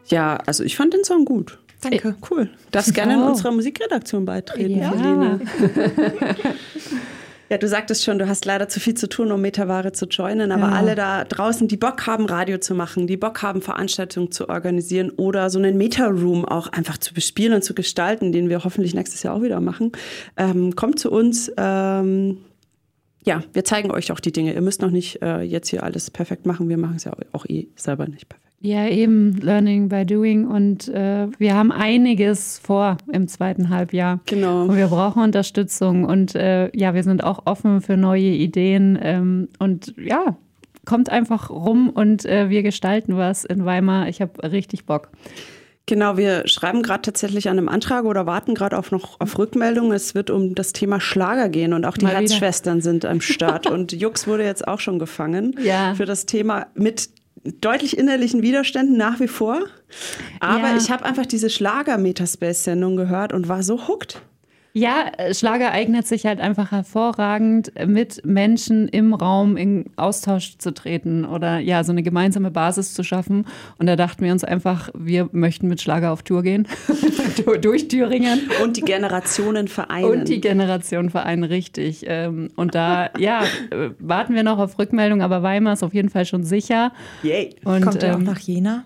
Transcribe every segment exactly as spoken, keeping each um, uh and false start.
Ja, also ich fand den Song gut. Danke. Cool. Darfst gerne in unserer Musikredaktion beitreten, ja. Feline. Ja, du sagtest schon, du hast leider zu viel zu tun, um Metaware zu joinen, aber ja. alle da draußen, die Bock haben, Radio zu machen, die Bock haben, Veranstaltungen zu organisieren oder so einen Meta-Room auch einfach zu bespielen und zu gestalten, den wir hoffentlich nächstes Jahr auch wieder machen, ähm, kommt zu uns. Ähm, ja, wir zeigen euch auch die Dinge. Ihr müsst noch nicht äh, jetzt hier alles perfekt machen. Wir machen es ja auch eh selber nicht perfekt. Ja, eben Learning by Doing und äh, wir haben einiges vor im zweiten Halbjahr. Genau. Und wir brauchen Unterstützung und äh, ja, wir sind auch offen für neue Ideen ähm, und ja, kommt einfach rum und äh, wir gestalten was in Weimar. Ich habe richtig Bock. Genau, wir schreiben gerade tatsächlich an einem Antrag oder warten gerade auf noch auf Rückmeldung. Es wird um das Thema Schlager gehen und auch die Mal Herzschwestern wieder. Sind am Start und Jux wurde jetzt auch schon gefangen ja. für das Thema mit deutlich innerlichen Widerständen nach wie vor. Aber ja. ich habe einfach diese Schlager-Metaspace-Sendung gehört und war so hooked. Ja, Schlager eignet sich halt einfach hervorragend, mit Menschen im Raum in Austausch zu treten oder ja, so eine gemeinsame Basis zu schaffen. Und da dachten wir uns einfach, wir möchten mit Schlager auf Tour gehen, durch Thüringen. Und die Generationen vereinen. Und die Generationen vereinen, richtig. Und da, ja, warten wir noch auf Rückmeldung, aber Weimar ist auf jeden Fall schon sicher. Yay. Und, Kommt ihr ähm, auch nach Jena?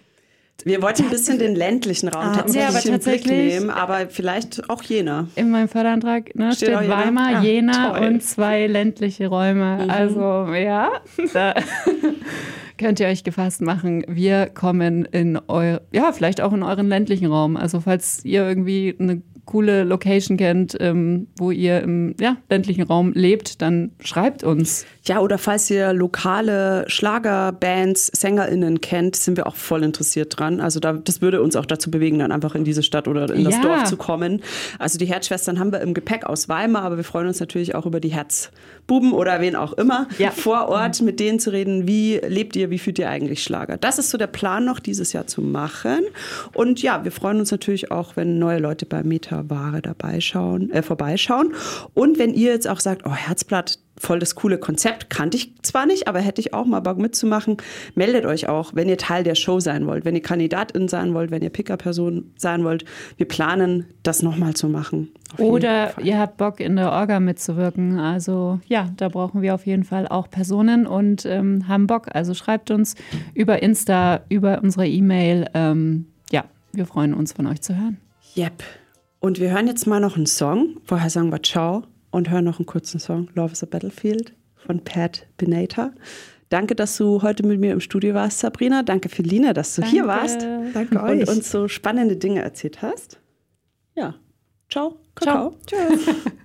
Wir wollten ein bisschen den ländlichen Raum ah, tatsächlich, ja, aber tatsächlich in Blick nehmen, aber vielleicht auch Jena. In meinem Förderantrag ne, steht, steht Weimar, ja, Jena toll. Und zwei ländliche Räume. Mhm. Also ja, da könnt ihr euch gefasst machen. Wir kommen in eu, ja, vielleicht auch in euren ländlichen Raum. Also falls ihr irgendwie eine coole Location kennt, ähm, wo ihr im ja, ländlichen Raum lebt, dann schreibt uns. Ja, oder falls ihr lokale Schlagerbands, SängerInnen kennt, sind wir auch voll interessiert dran. Also da, das würde uns auch dazu bewegen, dann einfach in diese Stadt oder in das ja. Dorf zu kommen. Also die Herzschwestern haben wir im Gepäck aus Weimar, aber wir freuen uns natürlich auch über die Herzbuben oder wen auch immer ja. vor Ort, mit denen zu reden, wie lebt ihr, wie fühlt ihr eigentlich Schlager. Das ist so der Plan noch, dieses Jahr zu machen. Und ja, wir freuen uns natürlich auch, wenn neue Leute bei Meta Ware dabei schauen, äh, vorbeischauen. Und wenn ihr jetzt auch sagt, oh, Herzblatt, voll das coole Konzept, kannte ich zwar nicht, aber hätte ich auch mal Bock mitzumachen, meldet euch auch, wenn ihr Teil der Show sein wollt, wenn ihr Kandidatin sein wollt, wenn ihr Picker-Person sein wollt. Wir planen, das nochmal zu machen. Oder ihr habt Bock, in der Orga mitzuwirken. Also ja, da brauchen wir auf jeden Fall auch Personen und ähm, haben Bock. Also schreibt uns über Insta, über unsere E-Mail. Ähm, ja, wir freuen uns, von euch zu hören. Yep. Und wir hören jetzt mal noch einen Song. Vorher sagen wir Ciao und hören noch einen kurzen Song. Love is a Battlefield von Pat Benatar. Danke, dass du heute mit mir im Studio warst, Sabrina. Danke, Feline, dass du Danke. hier warst. Danke euch. Und uns so spannende Dinge erzählt hast. Ja, ciao. Ciao. Tschüss.